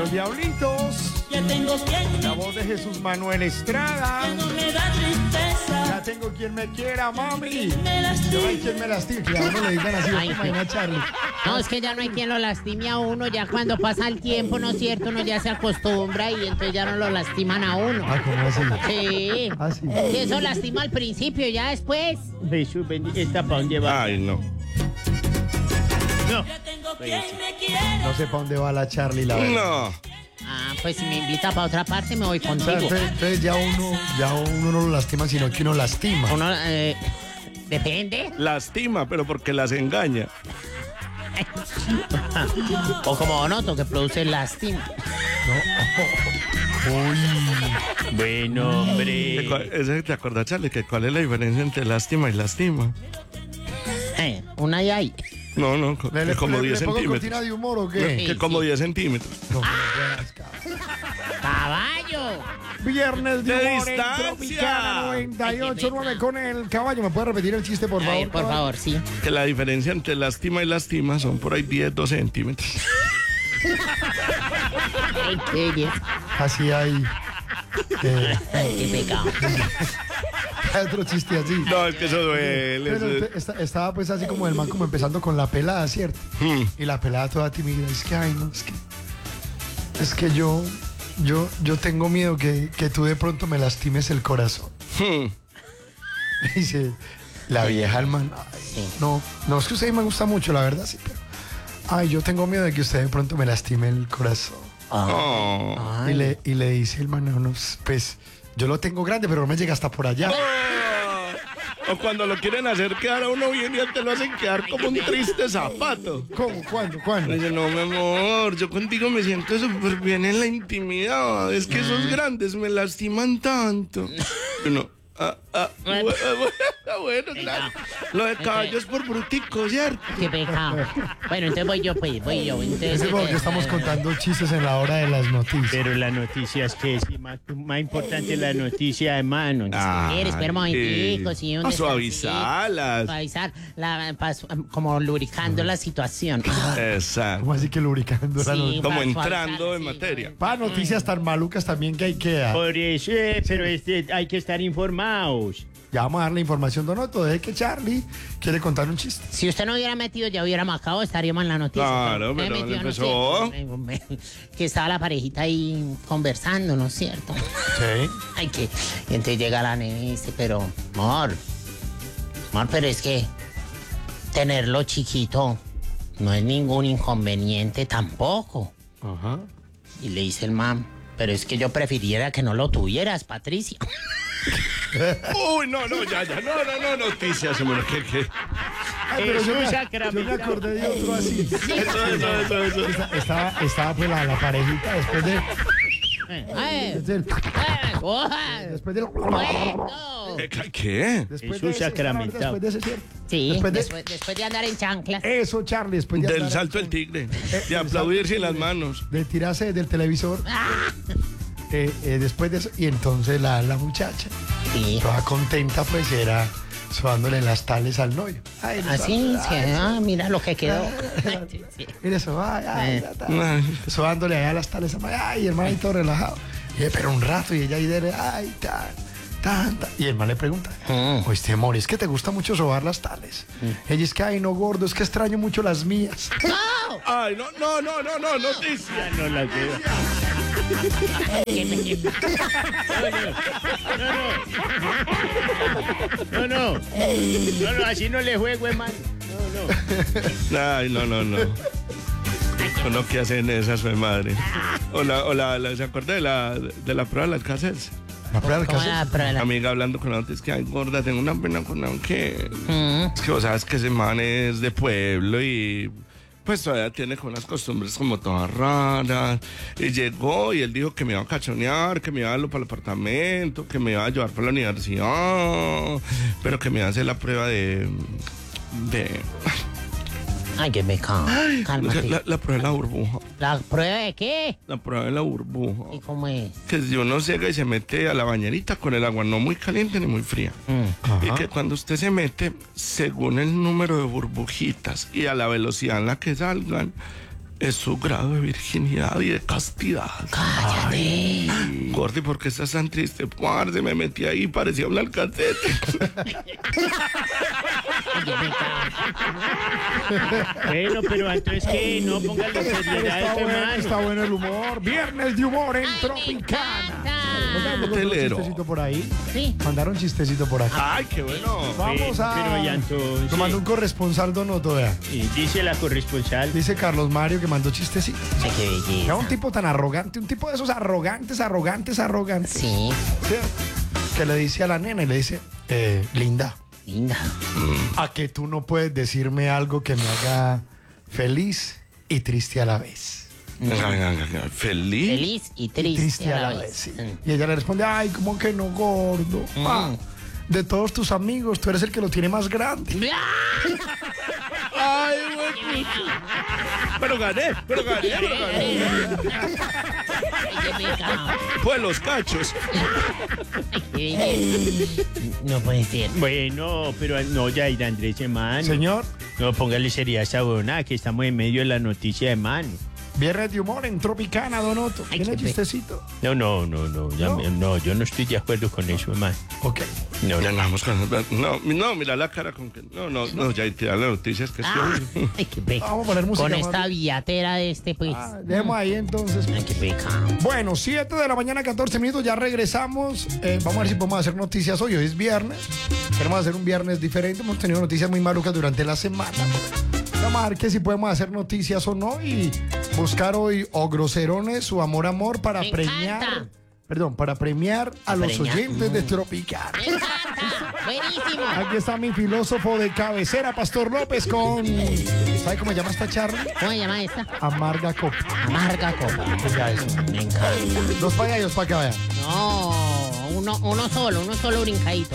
Los Diablitos. Ya tengo quien La voz de Jesús Manuel Estrada. no me da tristeza. Ya tengo quien me quiera, mami. Me lastima. No hay quien me lastime. Que a uno le digan así, Ay, imagina Charlie. No, es que ya no hay quien lo lastime a uno, ya cuando pasa el tiempo, ¿no es cierto? Uno ya se acostumbra y entonces ya no lo lastiman a uno. Ah, ¿cómo así? Sí. Ah, sí. Y eso lastima al principio, ya después. Jesús bendito, ¿esta para dónde va? Ay, no. No. Ya tengo quien me quiera. No sé para dónde va la Charlie, la verdad. No. Ah, pues si me invita para otra parte, me voy O sea, contigo. entonces ya uno no lo lastima, sino que uno lastima. Uno, depende. Lastima, pero porque las engaña. O como Donoto, que produce lástima. Uy. Bueno, hombre. ¿Te acuerdas, Charlie? Que ¿cuál es la diferencia entre lástima y lastima? Una y hay. No, no, ¿Le como 10 pongo cortina centímetros. de humor o qué? Sí. Que como 10 centímetros. No, buenas, cabrón. ¡Caballo! Viernes de ¡De humor en distancia! Tropicana Ay, qué 98.9 pena. con el caballo. ¿Me puede repetir el chiste, por A favor? ver, por caballo? favor, sí. Que la diferencia entre lástima y lastima son por ahí 10, 12 centímetros. Ay, qué bien. Así hay. Ay, qué pecado. Hay otro chiste así. No, es que eso duele. Pero estaba pues así como el man como empezando con la pelada, ¿cierto? Y la pelada toda tímida, es que, ay, no, es que yo tengo miedo que tú de pronto me lastimes el corazón. Dice la vieja al man, ay, Sí. no, es que usted me gusta mucho, la verdad, sí, pero, ay, yo tengo miedo de que usted de pronto me lastime el corazón. Oh. Ay. Y le dice el man, no, pues, yo lo tengo grande, pero no me llega hasta por allá. O cuando lo quieren hacer quedar a uno bien y te lo hacen quedar como un triste zapato. ¿Cómo? ¿Cuándo? Dice, no, mi amor, yo contigo me siento súper bien en la intimidad. Es que esos grandes me lastiman tanto. Y uno, bueno, claro. Lo de caballo es por brutico, ¿cierto? Qué pecado. Bueno, entonces voy yo. Entonces, Es porque estamos contando chistes en la hora de las noticias. Pero las noticias, que sí, más importante la noticia, hermano. Espera un momentico, sí, un A descansito. suavizarlas. Suavizar, como lubricando la situación. Exacto. ¿Cómo así que lubricando la Sí, noticia? Como para entrando suavizar, en sí, materia. Para noticias tan malucas también que hay que dar. Por eso, pero hay que estar informados. Ya vamos a dar la información, Donoto. Deje que Charlie quiere contar un chiste. Si usted no hubiera metido, ya hubiéramos acabado, estaríamos en la noticia. Claro, Me pero metió, ¿no es empezó. cierto? Que estaba la parejita ahí conversando, ¿no es cierto? Sí. Ay, que... Y entonces llega la nena y dice, pero, amor, pero es que tenerlo chiquito no es ningún inconveniente tampoco. Ajá. Y le dice el man, pero es que yo prefiriera que no lo tuvieras, Patricia. Uy, no, ya, no, noticias, hombre, que. Ay, pero yo Jesús me acordé de otro así. Eso. Estaba pues la parejita después de... Ay, coja. Después del... Bueno. ¿Qué? Después Jesús sacramentado. Después de ese, ¿cierto? Sí, Después de- después de andar en chanclas. Eso, Charlie, después de Del andar- salto del tigre. De del aplaudirse en salto las del manos. De tirarse del televisor. Después de eso, y entonces la muchacha, Sí. toda contenta, pues era sobándole las tales al novio. Ay, no Así, sabe, ay, mira lo que quedó. Sí. mira eso, Eh. Ay. sobándole allá las tales, ay, el man ahí todo relajado. Y, pero un rato, y ella ahí de, ay, tan. Y el man le pregunta, oíste, amor, es que te gusta mucho sobar las tales. Ella es que, ay, no, gordo, es que extraño mucho las mías. Ay, no, noticia. No la queda. No, así no le juego, hermano. Ay, no. Uno que hacen esa su madre. ¿Se acuerda de la prueba de las casas? La prueba del ¿Cómo caso. la prueba? Amiga hablando con la otra, es que, ay, gorda, tengo una pena con la que... Es que vos sabes que ese man es de pueblo y... Pues todavía tiene con unas costumbres como todas raras. Y llegó y él dijo que me iba a cachonear, que me iba a darlo para el apartamento, que me iba a llevar para la universidad, pero que me iba a hacer la prueba de Ay, qué pecado. Cálmate. la prueba de la burbuja. ¿La prueba de qué? La prueba de la burbuja. ¿Y cómo es? Que si uno llega y se mete a la bañerita con el agua no muy caliente ni muy fría. Y que cuando usted se mete, según el número de burbujitas y a la velocidad en la que salgan, es su grado de virginidad y de castidad. Cállate. Gordi, ¿por qué estás tan triste? Parce, me metí ahí, parecía un alcacete. Bueno, pero entonces que no pongan la seriedad Está este bueno, man. está bueno el humor. Viernes de humor en Tropicana. Mandaron un Telero. chistecito por ahí. Sí. Mandaron un chistecito por acá. Ay, qué bueno. Vamos a... Pero ya entonces. Lo mandó un corresponsal Donoto, vea. Dice la corresponsal. Dice Carlos Mario que mandó chistecito. Ay, qué Era belleza. un tipo tan arrogante, un tipo de esos arrogantes. Sí, ¿Cierto? Que le dice a la nena y le dice, linda, linda. a que tú no puedes decirme algo que me haga feliz y triste a la vez. Feliz. Feliz y Y triste a la vez. sí. Y ella le responde, ay, ¿cómo que no, gordo? Ah, de todos tus amigos, tú eres el que lo tiene más grande. Ay, güey. Pero gané. Ay, qué pecado. Pues los cachos. Qué belleza. No puede ser. Bueno, pero no, ya ir Andrés, hermano. Señor, No, póngale seriedad a esa buena, que estamos en medio de la noticia de mano. viernes de humor en Tropicana, Donoto. Ay, ¿Tiene qué chistecito? No, ¿No? yo no estoy de acuerdo con eso, hermano. Ok. No, Ya andamos con... No, mira la cara con que... No, ya tirar las noticias que sí. Ay, qué pecado. Vamos a poner música. Con más esta bien. billatera de este, pues. Dejemos ahí entonces. Ay, qué pecado. Bueno, 7 de la mañana, 14 minutos, ya regresamos. Vamos a ver si podemos hacer noticias hoy. Hoy es viernes. Queremos hacer un viernes diferente. Hemos tenido noticias muy malucas durante la semana. Vamos a ver que si podemos hacer noticias o no y buscar hoy o groserones o amor para Me premiar. encanta. Perdón, para premiar a los Premiar. oyentes de Tropicana. Me encanta. Buenísimo. Aquí está mi filósofo de cabecera, Pastor López, con... ¿Sabe cómo se llama esta charla? ¿Cómo se llama esta? Amarga copa. Amarga copa. Ya eso. Me encanta. Dos para allá y dos para acá, vean. No, uno solo brincadito.